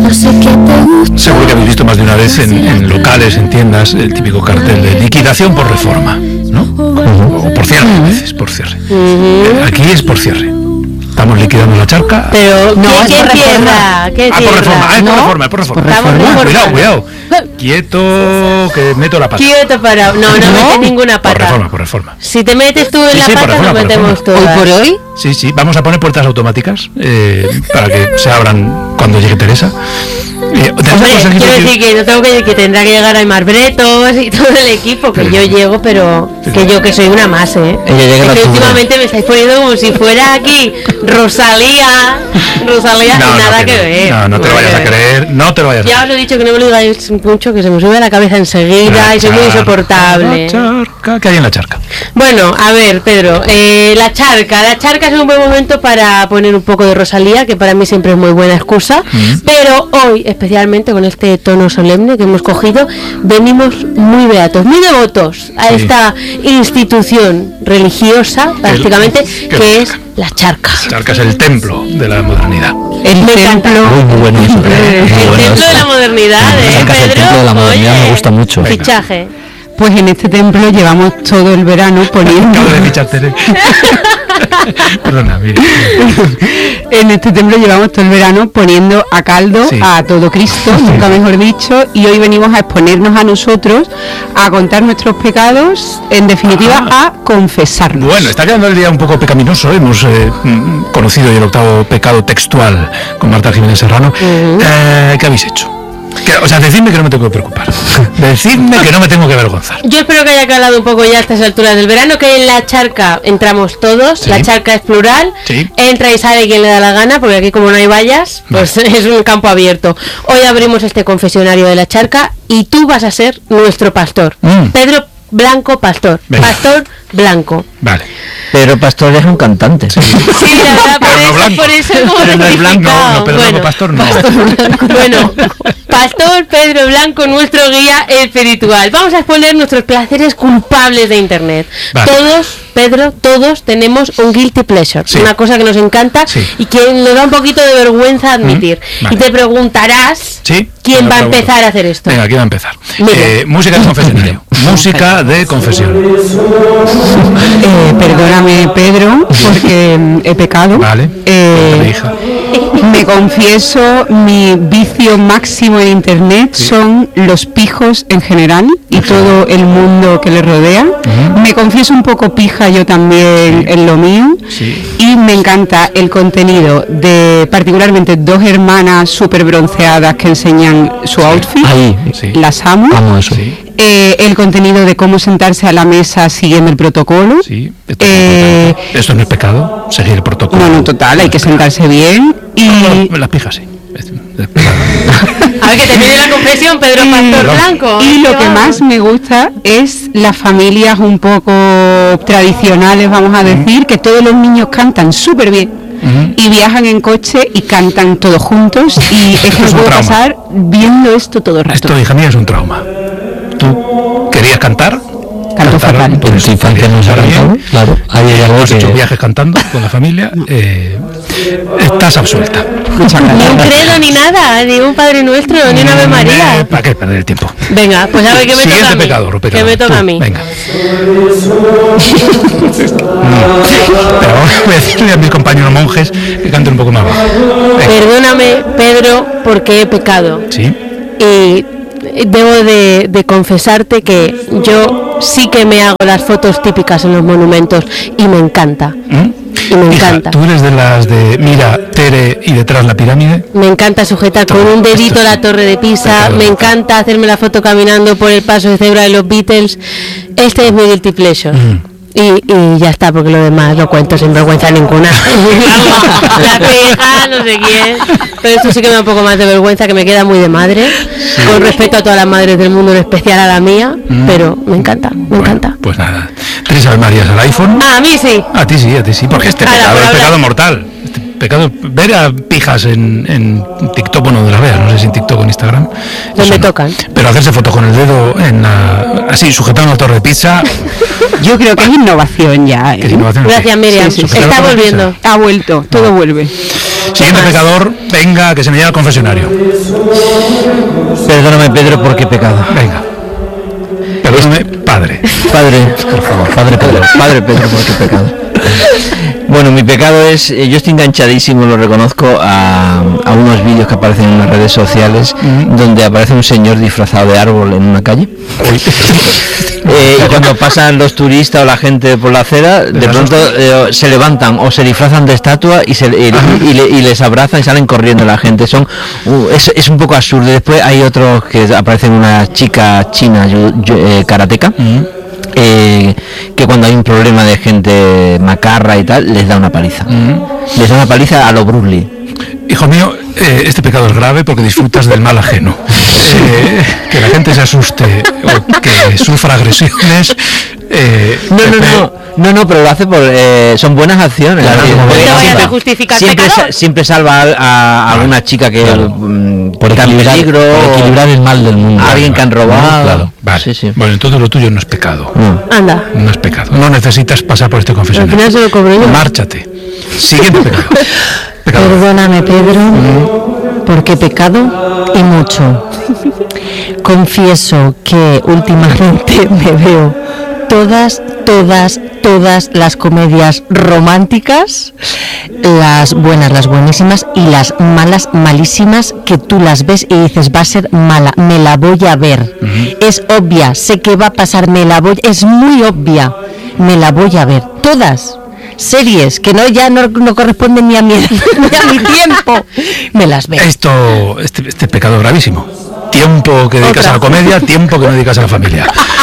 No sé qué te gusta. Seguro que habéis visto más de una vez en locales, en tiendas, el típico cartel de liquidación por reforma, ¿no? O por cierre, a veces, por cierre. Aquí es por cierre. Estamos liquidando la charca. Pero no, ¿qué tierra? ¿Qué por tierra? reforma, ¿No? por reforma. Cuidado. Quieto, que meto la pata. Quieto para. No metes ninguna pata. Por reforma. Si te metes tú en la pata, reforma, nos metemos todas. ¿Hoy por hoy? Sí, vamos a poner puertas automáticas para que se abran cuando llegue Teresa. Hombre, quiero decir que no tengo que tendrá que llegar a Aymar Bretos y todo el equipo, que yo llego, pero que soy una más, ¿eh? Que últimamente me estáis poniendo como si fuera aquí Rosalía nada que ver. No te lo vayas a creer, no te lo vayas a creer. Ya os lo he dicho que no me lo digáis mucho, que se me sube a la cabeza enseguida y soy muy insoportable. ¿Qué hay en la charca? Bueno, a ver, Pedro, la charca es un buen momento para poner un poco de Rosalía, que para mí siempre es muy buena excusa, pero hoy, especialmente con este tono solemne que hemos cogido, venimos muy beatos, muy devotos a esta institución religiosa, prácticamente, que es la charca. La charca es el templo de la modernidad. El templo. Muy bueno eso. El templo de la modernidad, Pedro. El templo de la modernidad me gusta mucho. Fichaje. Pues en este templo llevamos todo el verano poniendo... Acabo de fichar, Tere. Perdona, mira. En este templo llevamos todo el verano poniendo a caldo a todo Cristo, nunca mejor dicho, y hoy venimos a exponernos a nosotros, a contar nuestros pecados, en definitiva a confesarnos. Bueno, está quedando el día un poco pecaminoso. Hemos conocido el octavo pecado textual con Marta Jiménez Serrano. ¿Qué habéis hecho? Decidme que no me tengo que preocupar. Decidme que no me tengo que avergonzar. Yo espero que haya calado un poco ya a estas alturas del verano, que en la charca entramos todos, la charca es plural, entra y sale quien le da la gana, porque aquí como no hay vallas, pues es un campo abierto. Hoy abrimos este confesionario de la charca y tú vas a ser nuestro pastor. Pedro Blanco Pastor. Venga. Pastor Blanco. Vale. Pero Pastor es un cantante. Sí, la verdad, por eso es como pero no es blanco, pero bueno, Blanco Pastor no. Bueno, Pastor Pedro Blanco, nuestro guía espiritual. Vamos a exponer nuestros placeres culpables de internet. Vale. Todos tenemos un guilty pleasure, una cosa que nos encanta y que nos da un poquito de vergüenza admitir. Vale. Y te preguntarás quién va a empezar a hacer esto. Venga, ¿quién va a empezar? Música de confesionario. Música de confesión. Perdóname, Pedro, porque he pecado. Vale. Hija. Me confieso, mi vicio máximo en internet son los pijos en general y todo el mundo que le rodea. Me confieso un poco pija yo también en lo mío. Y me encanta el contenido de particularmente dos hermanas súper bronceadas que enseñan su outfit. Las amo. Amo eso. El contenido de cómo sentarse a la mesa siguiendo el protocolo. Esto no es pecado, seguir el protocolo. No, total, hay que sentarse bien. Y las pijas sí. A ver, que termine la confesión, Pedro Pastor Blanco. Y lo que más me gusta es las familias un poco tradicionales, vamos a decir, que todos los niños cantan súper bien. Y viajan en coche y cantan todos juntos. Y es que puedo pasar viendo esto todo el rato. Esto, hija mía, es un trauma. ¿Tú querías cantar? Canto fatal. Por tu infancia no se ha cantado. Claro, hay algo has hecho viajes cantando con la familia. Estás absuelta. Ni un credo ni nada, ni un Padre Nuestro, ni una Ave María. ¿Para qué perder el tiempo? Venga, pues a ver, que me toca a mí. Pecador. Que me toca a mí. Venga. Pero voy a decirle a mis compañeros monjes que canten un poco más bajo. Perdóname, Pedro, porque he pecado. Sí. Y debo de confesarte que yo sí que me hago las fotos típicas en los monumentos y me encanta. Y me encanta. ¿Tú eres de las de mira, Tere y detrás la pirámide? Me encanta sujetar con un dedito la torre de Pisa, me encanta hacerme la foto caminando por el paso de cebra de los Beatles. Este es mi guilty pleasure. Y ya está, porque lo demás lo cuento sin vergüenza ninguna. La pija, no sé quién. Pero esto sí que me da un poco más de vergüenza, que me queda muy de madre. Con respeto a todas las madres del mundo, en especial a la mía. Pero me encanta, me encanta. Pues nada. ¿3 Ave Marías al iPhone? A mí sí. A ti sí. Porque este pecado es pecado mortal. Pecado, ver a pijas en TikTok, bueno, de las veas, no sé si en TikTok o en Instagram. Donde tocan. Pero hacerse foto con el dedo así, sujetando la torre de pizza. Yo creo que es innovación ya. ¿Qué es innovación? Gracias, Miriam. Sí. Está volviendo. Ha vuelto, todo vuelve. Siguiente pecador, venga, que se me lleve al confesionario. Perdóname, Pedro, ¿por qué pecado? Venga. Perdóname, padre. Padre, por favor, Padre Pedro, ¿por qué pecado? Bueno, mi pecado es, yo estoy enganchadísimo, lo reconozco, a unos vídeos que aparecen en las redes sociales donde aparece un señor disfrazado de árbol en una calle. Y cuando pasan los turistas o la gente por la acera, de pronto se levantan o se disfrazan de estatua y les abrazan y salen corriendo la gente. Es un poco absurdo. Después hay otros que aparecen una chica china karateca. Que cuando hay un problema de gente macarra y tal, les da una paliza. Les da una paliza a lo Bruce Lee. Hijo mío, este pecado es grave porque disfrutas del mal ajeno. Que la gente se asuste o que sufra agresiones. No, pero lo hace por son buenas acciones. Claro, siempre salva a alguna chica que por está en peligro, por equilibrar el mal del mundo. A alguien que han robado. Claro. Vale. Sí. Bueno, entonces lo tuyo no es pecado. Anda. No es pecado. No necesitas pasar por este confesionario. Al final se lo cobro yo. Márchate. Siguiente pecado. Perdóname, Pedro, porque he pecado y mucho. Confieso que últimamente me veo todas las comedias románticas, las buenas, las buenísimas, y las malas, malísimas, que tú las ves y dices, va a ser mala, me la voy a ver. Es obvia, sé que va a pasar, es muy obvia, me la voy a ver. Todas. Series que ya no corresponden ni a mi tiempo, me las veo. Este pecado gravísimo. Tiempo que dedicas a la comedia, tiempo que no dedicas a la familia.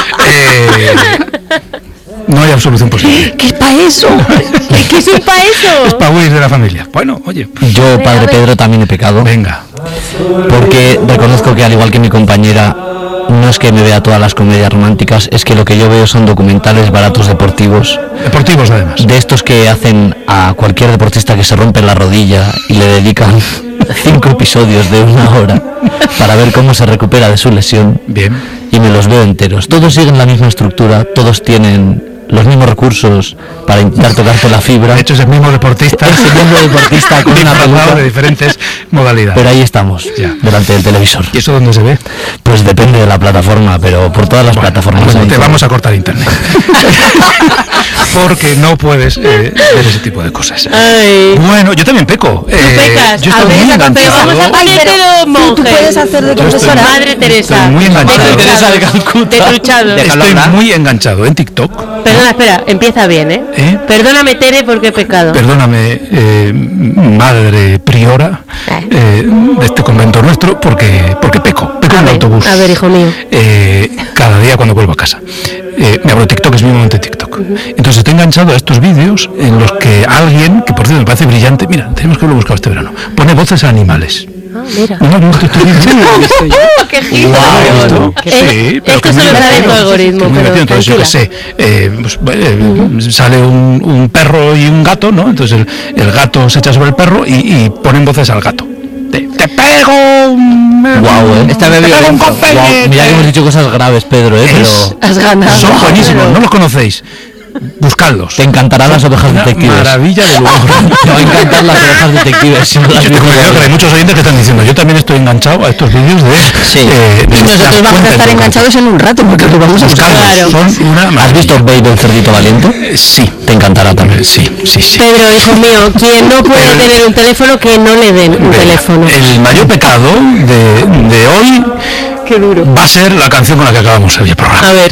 No hay absolución posible. ¿Qué es para eso? ¿Qué es para eso? Es para huir de la familia. Bueno, oye. Yo, Padre Pedro, también he pecado. Venga. Porque reconozco que, al igual que mi compañera, no es que me vea todas las comedias románticas, es que lo que yo veo son documentales baratos deportivos. Deportivos, además. De estos que hacen a cualquier deportista que se rompe la rodilla y le dedican 5 episodios de 1 hora para ver cómo se recupera de su lesión. Bien. Y me los veo enteros. Todos siguen la misma estructura, todos tienen los mismos recursos para intentar tocarte la fibra. De hecho, es el mismo deportista. Es el mismo deportista con una peluca de diferentes modalidades. Pero ahí estamos, delante del televisor. ¿Y eso dónde se ve? Pues depende de la plataforma, pero por todas las plataformas. Bueno, te vamos a cortar internet. Porque no puedes ver ese tipo de cosas. Ay. Bueno, yo también peco. Pecas. Yo estoy muy enganchado. Vamos a ponerte los monjes. Tú puedes hacer de profesora. Madre Teresa. Estoy muy enganchado. Teresa de Calcuta. De truchado. Estoy muy enganchado en TikTok. Perdona, espera, empieza bien, ¿eh? Perdóname, Tere, porque he pecado. Perdóname, madre priora de este convento nuestro, porque peco en el autobús. A ver, hijo mío. Cada día cuando vuelvo a casa. Me abro TikTok, es mi momento de TikTok. Entonces estoy enganchado a estos vídeos en los que alguien, que por cierto me parece brillante, mira, tenemos que haberlo buscado este verano, pone voces a animales. Mira. No, estoy bien. ¡Qué giro! Wow, sí, pero esto se lo sabe tu algoritmo, pero entonces yo qué sé, sale un perro y un gato, ¿no? Entonces el gato se echa sobre el perro y ponen voces al gato. Te pego. Wow, esta me veo un wow. Mira que hemos dicho cosas graves, Pedro, pero has ganado. Son buenísimos, no los conocéis. Buscadlos. Te encantarán las ovejas detectives. Maravilla de lugar. Te va a encantar las ovejas detectives. Si no las hay muchos oyentes que están diciendo, yo también estoy enganchado a estos vídeos de... Sí. Y nosotros vamos a estar enganchados en un rato porque lo vamos a buscar. Claro. ¿Has visto Babe el cerdito valiente? Sí. Te encantará también. Sí. Pedro, hijo mío, quien no puede tener un teléfono, que no le den un teléfono. El mayor pecado de hoy... Qué duro. Va a ser la canción con la que acabamos el programa. A ver.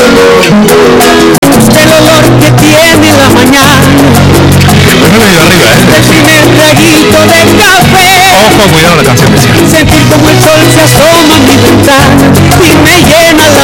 El olor que tiene la mañana. Pues me he venido arriba, El primer traguito de café. Ojo, cuidado la canción que sigue. Sentir como el sol se asoma en mi ventana y me llena la